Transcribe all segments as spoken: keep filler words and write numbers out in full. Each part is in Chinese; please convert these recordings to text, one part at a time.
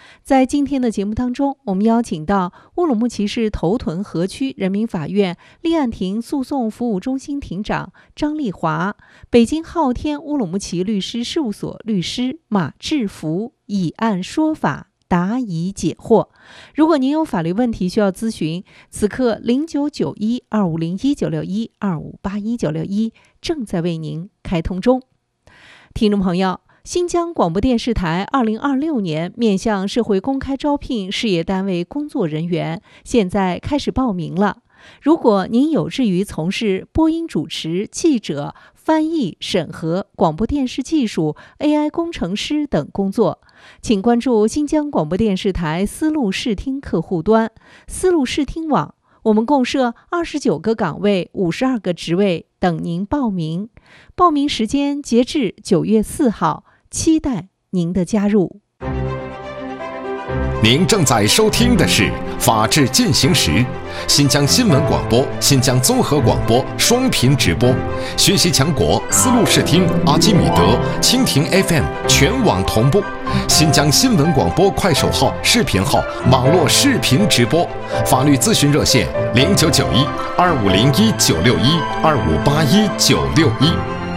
在今天的节目当中，我们邀请到乌鲁木齐市头屯河区人民法院立案庭诉讼服务中心庭长张丽华，北京昊天乌鲁木齐律师事务所律师马志福，以案说法，答疑解惑。如果您有法律问题需要咨询，此刻零九九一二五零一九六一二五八一九六一正在为您开通中。听众朋友，新疆广播电视台二零二六年面向社会公开招聘事业单位工作人员，现在开始报名了。如果您有志于从事播音主持、记者、翻译、审核、广播电视技术、A I 工程师等工作，请关注新疆广播电视台丝路视听客户端、丝路视听网，我们共设二十九个岗位、五十二个职位等您报名。报名时间截至九月四号，期待您的加入。 您正在收听的是《法治进行时》，新疆新闻广播、新疆综合广播双频直播，学习强国丝路视听、阿基米德、蜻蜓 F M 全网同步，新疆新闻广播快手号、视频号网络视频直播，法律咨询热线零九九一二五零一九六一二五八一九六一。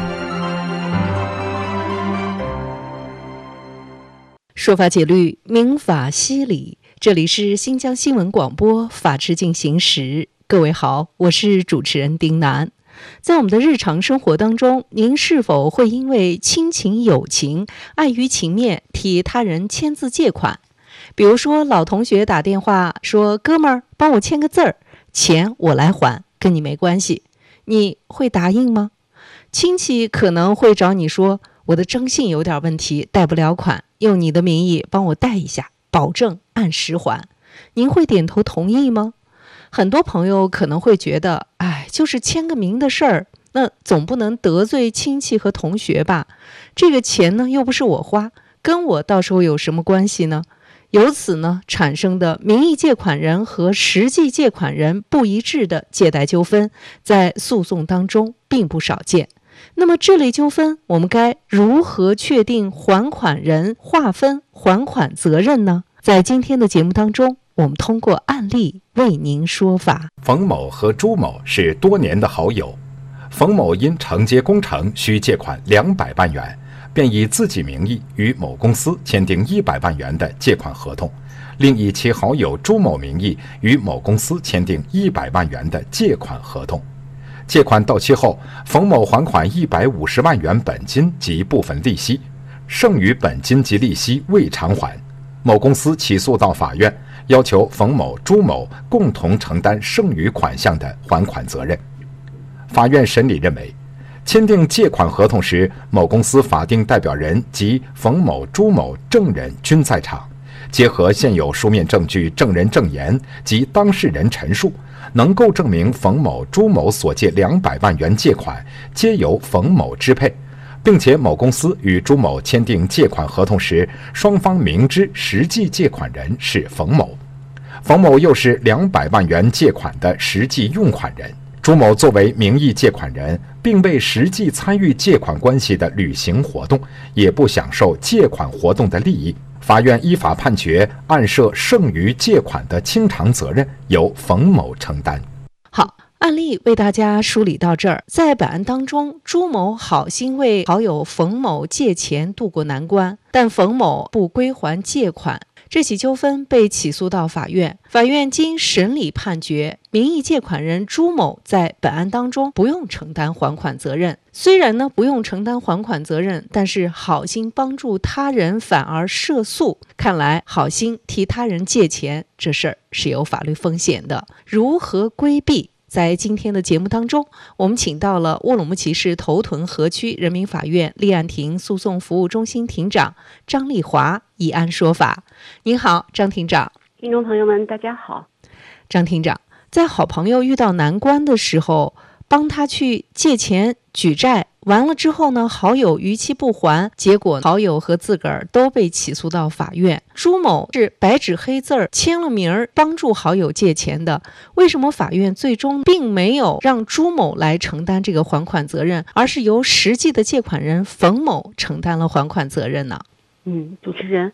说法解律，民法析理，这里是新疆新闻广播法治进行时。各位好，我是主持人丁楠。在我们的日常生活当中，您是否会因为亲情友情、碍于情面替他人签字借款？比如说老同学打电话说，哥们儿帮我签个字儿，钱我来还，跟你没关系，你会答应吗？亲戚可能会找你说，我的征信有点问题，贷不了款，用你的名义帮我贷一下，保证按时还。您会点头同意吗？很多朋友可能会觉得，哎，就是签个名的事儿，那总不能得罪亲戚和同学吧？这个钱呢，又不是我花，跟我到时候有什么关系呢？由此呢，产生的名义借款人和实际借款人不一致的借贷纠纷，在诉讼当中并不少见。那么这类纠纷，我们该如何确定还款人、划分还款责任呢？在今天的节目当中，我们通过案例为您说法。 冯某和朱某是多年的好友，冯某因承接工程需借款两百万元，便以自己名义与某公司签订一百万元的借款合同，另以其好友朱某名义与某公司签订一百万元的借款合同。借款到期后，冯某还款一百五十万元本金及部分利息，剩余本金及利息未偿还。某公司起诉到法院，要求冯某、朱某共同承担剩余款项的还款责任。法院审理认为，签订借款合同时，某公司法定代表人及冯某、朱某证人均在场，结合现有书面证据、证人证言及当事人陈述，能够证明冯某、朱某所借两百万元借款皆由冯某支配，并且某公司与朱某签订借款合同时，双方明知实际借款人是冯某，冯某又是两百万元借款的实际用款人，朱某作为名义借款人，并未实际参与借款关系的履行活动，也不享受借款活动的利益。法院依法判决，按涉剩余借款的清偿责任由冯某承担。 好，案例为大家梳理到这儿。在本案当中，朱某好心为好友冯某借钱渡过难关，但冯某不归还借款，这起纠纷被起诉到法院。法院经审理判决，名义借款人朱某在本案当中不用承担还款责任。虽然呢不用承担还款责任，但是好心帮助他人反而涉诉，看来好心替他人借钱这事儿是有法律风险的。如何规避？在今天的节目当中，我们请到了乌鲁木齐市头屯河区人民法院立案庭诉讼服务中心庭长张丽华，以案说法。您好，张庭长。 听众朋友们，大家好。 张庭长，在好朋友遇到难关的时候，帮他去借钱举债，完了之后呢，好友逾期不还，结果好友和自个儿都被起诉到法院。朱某是白纸黑字儿签了名儿帮助好友借钱的，为什么法院最终并没有让朱某来承担这个还款责任，而是由实际的借款人冯某承担了还款责任呢？ 嗯，主持人，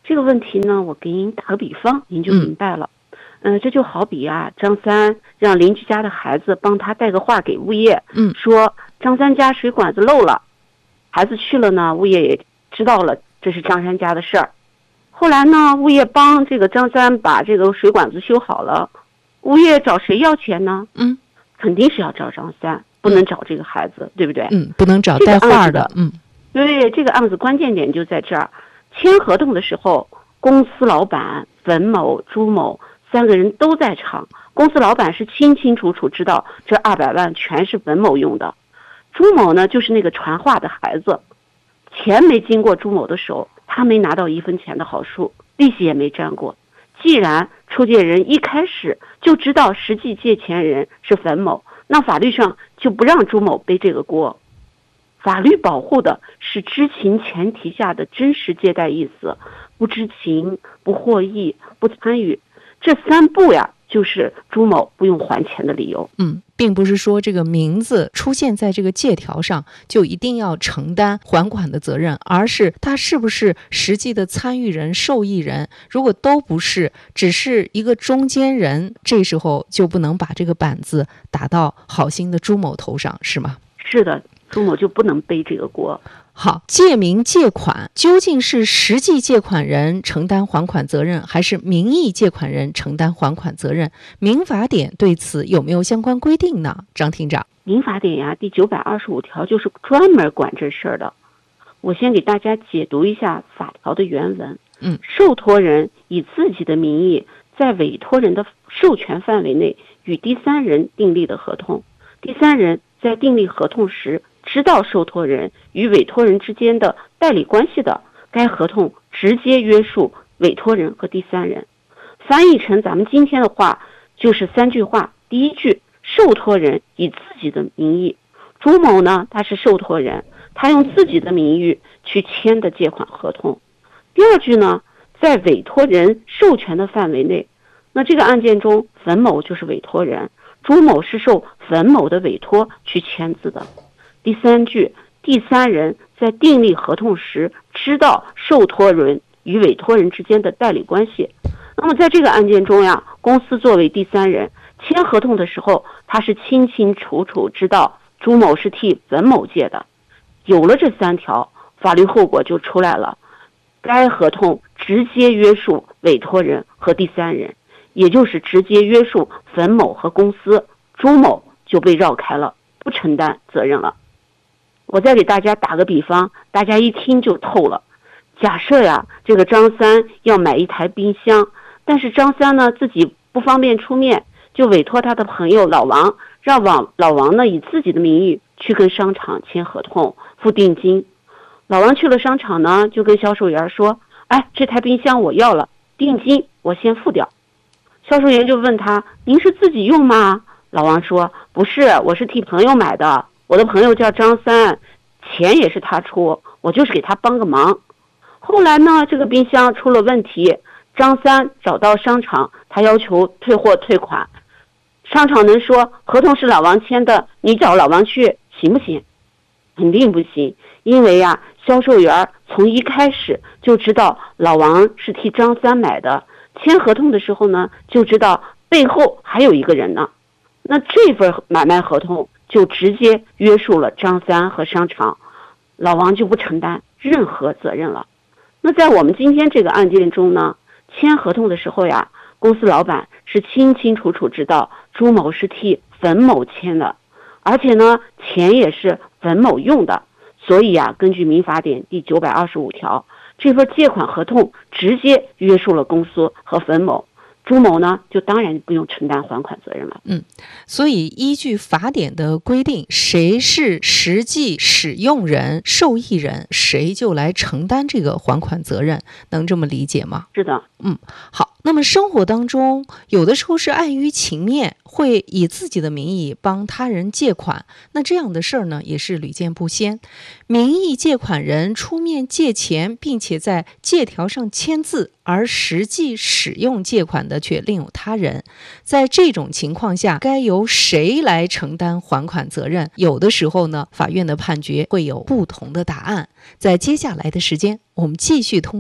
这个问题呢，我给您打个比方，您就明白了。嗯、呃，这就好比啊，张三让邻居家的孩子帮他带个话给物业， 嗯， 说张三家水管子漏了，孩子去了呢，物业也知道了这是张三家的事儿。后来呢，物业帮这个张三把这个水管子修好了，物业找谁要钱呢？ 嗯， 肯定是要找张三，不能找这个孩子，对不对？ 嗯，不能找带话的。嗯， 对，这个案子关键点就在这儿。签合同的时候，公司老板冯某、朱某三个人都在场。公司老板是清清楚楚知道这二百万全是冯某用的，朱某呢就是那个传话的孩子，钱没经过朱某的手，他没拿到一分钱的好处，利息也没沾过。既然出借人一开始就知道实际借钱人是冯某，那法律上就不让朱某背这个锅。法律保护的是知情前提下的真实借贷意思，不知情、不获益、不参与，这三步呀，就是朱某不用还钱的理由。 嗯，并不是说这个名字出现在这个借条上就一定要承担还款的责任，而是他是不是实际的参与人、受益人，如果都不是，只是一个中间人，这时候就不能把这个板子打到好心的朱某头上，是吗？ 是的，朱某就不能背这个锅。 好，借名借款究竟是实际借款人承担还款责任，还是名义借款人承担还款责任？民法典对此有没有相关规定呢？张厅长， 民法典呀，第九百二十五条就是专门管这事儿的。我先给大家解读一下法条的原文。 嗯， 受托人以自己的名义在委托人的授权范围内与第三人订立的合同，第三人在订立合同时知道受托人与委托人之间的代理关系的，该合同直接约束委托人和第三人。翻译成咱们今天的话，就是三句话。第一句，受托人以自己的名义，朱某呢，他是受托人，他用自己的名义去签的借款合同。第二句呢，在委托人授权的范围内，那这个案件中，冯某就是委托人，朱某是受冯某的委托去签字的。第三句，第三人在订立合同时知道受托人与委托人之间的代理关系。那么在这个案件中呀，公司作为第三人签合同的时候，他是清清楚楚知道朱某是替冯某借的。有了这三条，法律后果就出来了，该合同直接约束委托人和第三人，也就是直接约束冯某和公司，朱某就被绕开了，不承担责任了。我再给大家打个比方，大家一听就透了。假设呀，这个张三要买一台冰箱，但是张三呢自己不方便出面，就委托他的朋友老王，让王老王呢以自己的名义去跟商场签合同，付定金。老王去了商场呢，就跟销售员说：“哎，这台冰箱我要了，定金我先付掉。”销售员就问他：“您是自己用吗？”老王说：“不是，我是替朋友买的。我的朋友叫张三，钱也是他出，我就是给他帮个忙。”后来呢，这个冰箱出了问题，张三找到商场，他要求退货退款。商场能说合同是老王签的，你找老王去行不行？肯定不行，因为呀，销售员从一开始就知道老王是替张三买的，签合同的时候呢，就知道背后还有一个人呢。那这份买卖合同就直接约束了张三和商场，老王就不承担任何责任了。那在我们今天这个案件中呢，签合同的时候呀，公司老板是清清楚楚知道朱某是替冯某签的，而且呢，钱也是冯某用的，所以啊，根据民法典第九百二十五条，这份借款合同直接约束了公司和冯某。朱某呢，就当然不用承担还款责任了。 嗯，所以依据法典的规定，谁是实际使用人、受益人，谁就来承担这个还款责任，能这么理解吗？ 是的。 嗯，好。那么生活当中，有的时候是碍于情面，会以自己的名义帮他人借款，那这样的事儿呢，也是屡见不鲜。名义借款人出面借钱，并且在借条上签字，而实际使用借款的却另有他人。在这种情况下，该由谁来承担还款责任？有的时候呢，法院的判决会有不同的答案。在接下来的时间，我们继续通过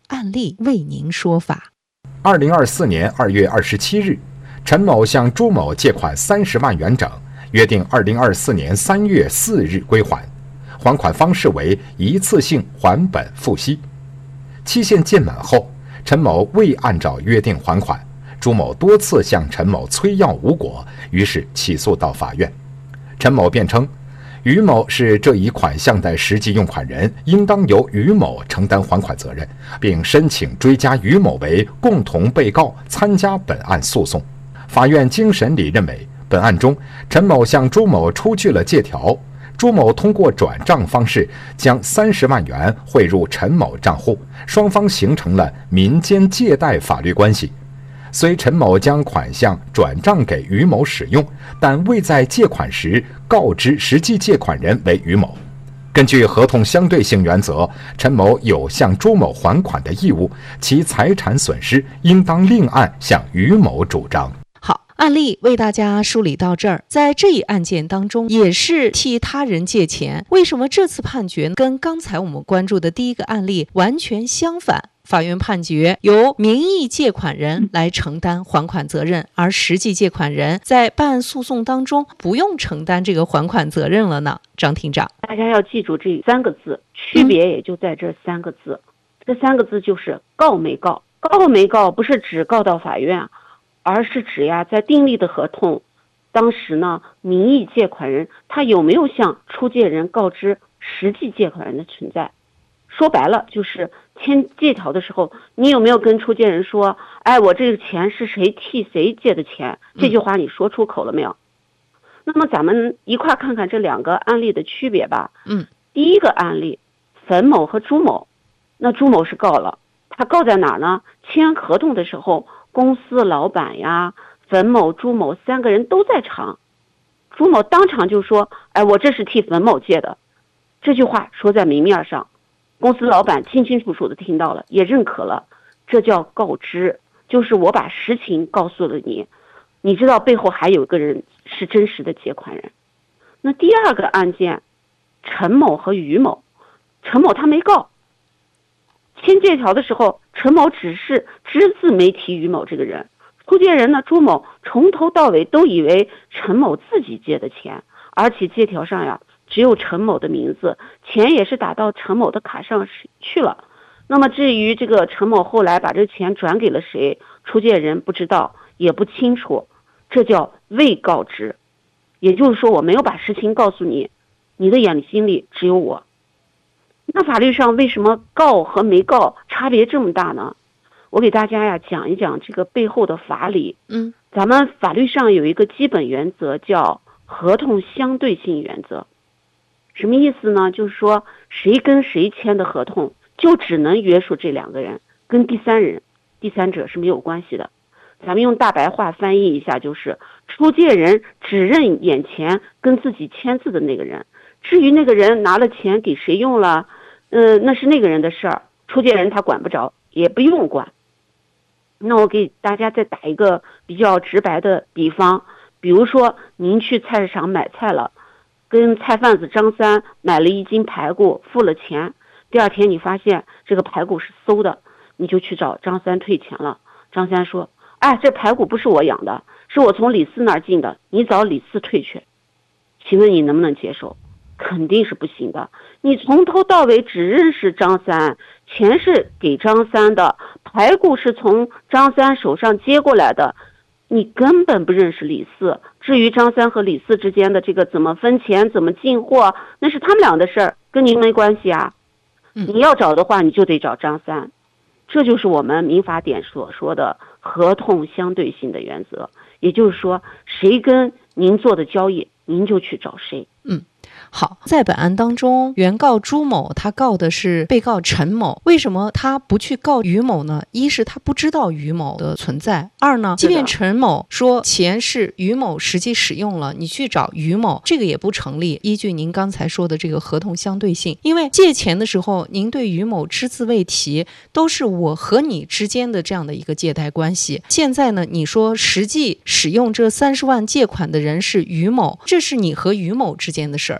案例为您说法。 二零二四年二月二十七日，陈某向朱某借款三十万元整，约定二零二四年三月四日归还，还款方式为一次性还本付息。期限届满后，陈某未按照约定还款，朱某多次向陈某催要无果，于是起诉到法院。陈某辩称，于某是这一款项的实际用款人，应当由于某承担还款责任，并申请追加于某为共同被告参加本案诉讼。法院经审理认为，本案中陈某向朱某出具了借条，朱某通过转账方式将三十万元汇入陈某账户，双方形成了民间借贷法律关系。虽陈某将款项转账给于某使用，但未在借款时告知实际借款人为于某。根据合同相对性原则，陈某有向朱某还款的义务，其财产损失应当另案向于某主张。 案例为大家梳理到这儿，在这一案件当中也是替他人借钱，为什么这次判决跟刚才我们关注的第一个案例完全相反？法院判决由名义借款人来承担还款责任，而实际借款人在办案诉讼当中不用承担这个还款责任了呢？张庭长， 大家要记住这三个字，区别也就在这三个字、嗯、这三个字就是告没告。告没告不是只告到法院，而是指呀，在订立的合同当时呢，名义借款人他有没有向出借人告知实际借款人的存在。说白了就是签借条的时候，你有没有跟出借人说，哎，我这个钱是谁替谁借的钱，这句话你说出口了没有？嗯、那么咱们一块看看这两个案例的区别吧。 嗯， 第一个案例，冯某和朱某，那朱某是告了，他告在哪儿呢？签合同的时候，公司老板呀，冯某、朱某三个人都在场。朱某当场就说，哎，我这是替冯某借的。这句话说在明面上，公司老板清清楚楚的听到了，也认可了，这叫告知，就是我把实情告诉了你，你知道背后还有一个人是真实的借款人。那第二个案件，陈某和于某，陈某他没告，签借条的时候，陈某只是只字没提于某这个人，出借人呢朱某从头到尾都以为陈某自己借的钱，而且借条上呀只有陈某的名字，钱也是打到陈某的卡上去了。那么至于这个陈某后来把这钱转给了谁，出借人不知道也不清楚，这叫未告知。也就是说，我没有把实情告诉你，你的眼心里只有我。那法律上为什么告和没告差别这么大呢？我给大家呀讲一讲这个背后的法理。 嗯， 咱们法律上有一个基本原则叫合同相对性原则。什么意思呢？就是说谁跟谁签的合同就只能约束这两个人，跟第三人第三者是没有关系的。咱们用大白话翻译一下，就是出借人只认眼前跟自己签字的那个人，至于那个人拿了钱给谁用了，呃，那是那个人的事儿，出借人他管不着，也不用管。那我给大家再打一个比较直白的比方，比如说您去菜市场买菜了，跟菜贩子张三买了一斤排骨，付了钱，第二天你发现这个排骨是馊的，你就去找张三退钱了。张三说，哎，这排骨不是我养的，是我从李四那儿进的，你找李四退去。请问你能不能接受？肯定是不行的。你从头到尾只认识张三，钱是给张三的，排骨是从张三手上接过来的，你根本不认识李四。至于张三和李四之间的这个怎么分钱怎么进货，那是他们俩的事儿，跟您没关系啊。你要找的话你就得找张三。这就是我们民法典所说的合同相对性的原则，也就是说谁跟您做的交易您就去找谁。 嗯，好，在本案当中，原告朱某他告的是被告陈某，为什么他不去告于某呢？一是他不知道于某的存在，二呢，即便陈某说钱是于某实际使用了，你去找于某，这个也不成立。依据您刚才说的这个合同相对性，因为借钱的时候您对于某只字未提，都是我和你之间的这样的一个借贷关系。现在呢，你说实际使用这三十万借款的人是于某，这是你和于某之间的事儿，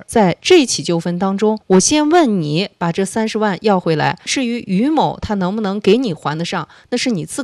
在这起纠纷当中，我先问你把这三十万要回来，至于于某他能不能给你还得上，那是你自个